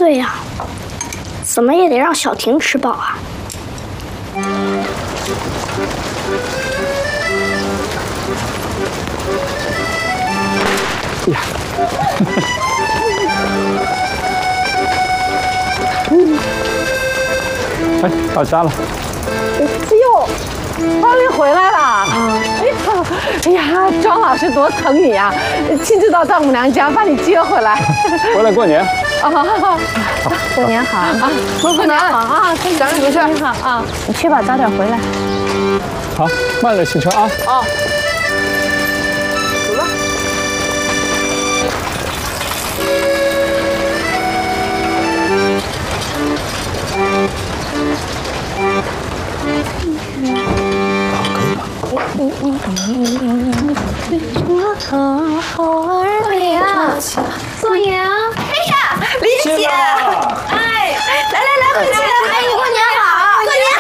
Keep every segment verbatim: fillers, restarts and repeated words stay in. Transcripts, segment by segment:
对呀，怎么也得让小婷吃饱啊。 呀，哎，到家了。 哟，方丽回来了。啊！哎呀，庄老师多疼你呀，亲自到丈母娘家把你接回来。 回来过年。 啊， 过年好啊！ 过年好啊！咱们回去。你好啊， 你去吧，早点回来。 好，慢点骑车啊。 哦。走了。 过年啊！过年啊！哎呀，林姐，哎，来来来，回去了，阿姨过年好，过年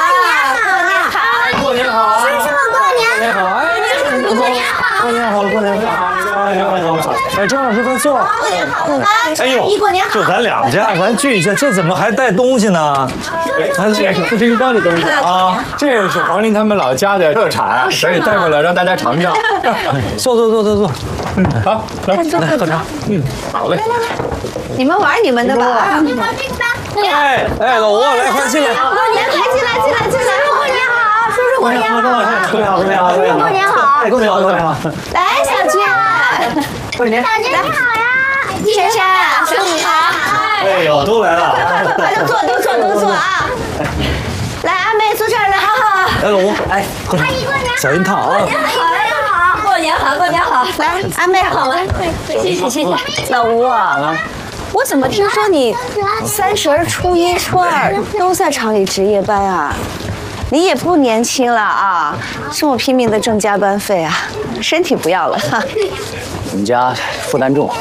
好，过年好，过年好，叔叔过年好， 哎，过年好，过年好，过年好，过年好，哎，张老师快坐。 过年好， 哎呦， 过年好， 就咱两家，咱聚一下，这怎么还带东西呢？ 咱这是四平帮的东西啊，这是黄林他们老家的特产，所以带过来让大家尝尝。 坐坐坐坐坐。 嗯，好，来来喝茶。 嗯，好嘞。 你们玩你们的吧。 哎哎，老吴，来快进来。 过年快进来进来进来，过年好，叔叔过年好， 过年好，过年好， 叔叔过年好， 过年好，过年好。 来，小娟， 过年， 小娟你好呀，珊珊，叔叔好。 哎呦，都来了， 快都坐都坐都坐啊！来，阿妹坐这儿来，好好。 来，老吴，哎，喝茶，小樱烫啊。 过年好，过年好，过年好。来，阿妹好了，谢谢谢谢。 老吴啊，我怎么听说你三十儿、初一、初二都在厂里值夜班啊？你也不年轻了啊，这么拼命的挣加班费啊，身体不要了哈。 我们家负担重。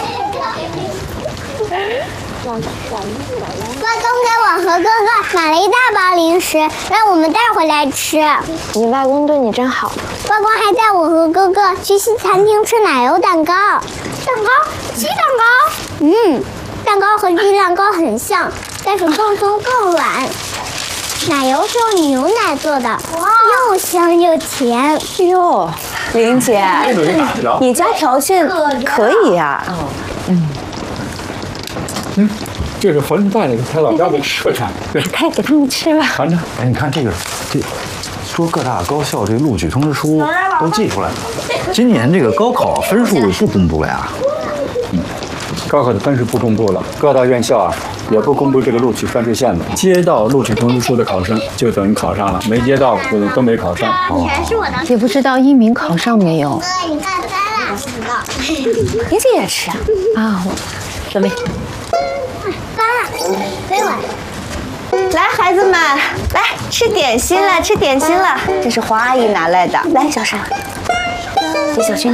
外公给我和哥哥买了一大包零食，让我们带回来吃。 你外公对你真好。 外公还带我和哥哥去西餐厅吃奶油蛋糕。 蛋糕，鸡蛋糕。 嗯，蛋糕和鸡蛋糕很像，但是更松更软。奶油是用牛奶做的，又香又甜。 哟，林姐，你家条件可以呀。 嗯。嗯，这是黄林带来的，他老家的特产。对， 快给他们吃吧。 尝尝。 哎，你看这个，这说各大高校这录取通知书都寄出来了。今年这个高考分数不公布了呀？ 嗯，高考的分数不公布了，各大院校啊也不公布这个录取分数线了。接到录取通知书的考生就等于考上了，没接到的都没考上。 全是我的。 也不知道一鸣考上没有。 哥，你看咱俩不知道。 林姐也吃啊？啊，准备。 爸，给我。 来，孩子们，来吃点心了，吃点心了。这是黄阿姨拿来的。来，小山，给小轩。